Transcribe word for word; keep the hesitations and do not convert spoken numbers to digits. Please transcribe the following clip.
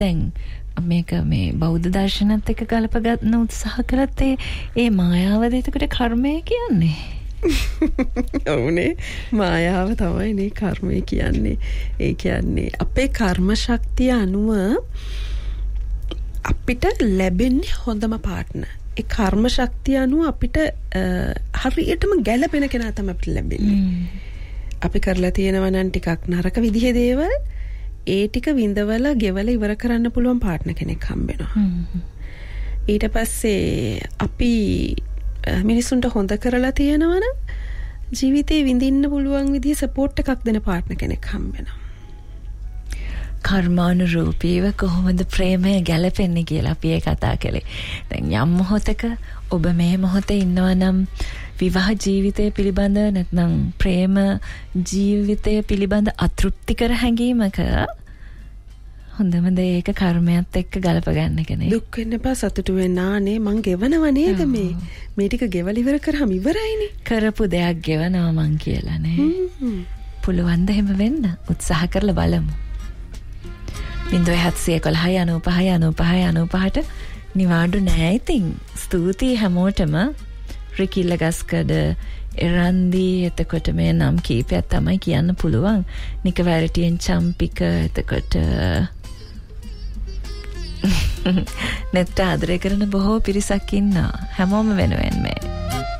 දැන් මේක මේ බෞද්ධ දර්ශනත් එක්ක ගලප ගන්න උත්සාහ කරත් ඒ ඒ මායාවද එතකොට කර්මය කියන්නේ. ඔව්නේ මායාව තමයි නේ කර්මය කියන්නේ. ඒ කියන්නේ අපේ කර්ම ශක්තිය අනුව අපිට ලැබෙන්නේ හොඳම පාර්ට්නර්. ඒ කර්ම ශක්තිය අනුව අපිට හරියටම ගැළපෙන කෙනා තමයි අපිට ලැබෙන්නේ. අපි කරලා තියෙනවා නම් ටිකක් නරක විදිහේ දේවල් ඒ ටික විඳවල ගෙවල ඉවර කරන්න පුළුවන් පාර්ට්නර් කෙනෙක් හම්බෙනවා. ඊට පස්සේ අපි මිනිසුන්ට හොඳ කරලා තියෙනවා නම් ජීවිතේ විඳින්න පුළුවන් විදිහේ සපෝට් එකක් දෙන පාර්ට්නර් කෙනෙක් හම්බෙනවා. කර්මානුරූපීව කොහොමද ප්‍රේමය ගැලපෙන්නේ කියලා අපි ඒ කතා කළේ. දැන් යම් මොහොතක ඔබ මේ මොහොතේ ඉන්නවා නම් විවාහ ජීවිතය පිළිබඳ නැත්නම් ප්‍රේම ජීවිතය පිළිබඳ අතෘප්තිකර හැඟීමක හොඳම දේ ඒක කර්මයත් එක්ක ගලප ගන්න කෙනේ. දුක් වෙන්න එපා සතුටු වෙන්න. ආනේ මං ගෙවනව නේද මේ මේ ටික ගෙවල ඉවර කරාම ඉවරයිනේ. කරපු දෙයක් ගෙවනවා මං කියලා නේ. පුළුවන් ද එහෙම වෙන්න උත්සාහ කරලා බලමු. බිංදුව හත්සිය එකොළහයි අනූපහයි අනූපහයි අනූපහට නිවාඩු නෑ ඉතින්. ස්තුතියි හැමෝටම. රිකිල්ල ගස්කඩ එරන්දි එතකොට මේ නම් කීපයක් තමයි කියන්න පුළුවන්. නික වැරටියෙන් චම්පික එතකොට නෙත් ආදරය කරන බොහෝ පිරිසක් ඉන්නවා. හැමෝම වෙනුවෙන් මේ